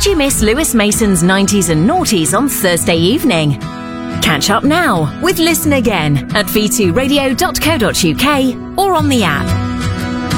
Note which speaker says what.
Speaker 1: you miss Lewis Mason's 90s and noughties on Thursday evening? Catch up now with Listen Again at v2radio.co.uk or on the app.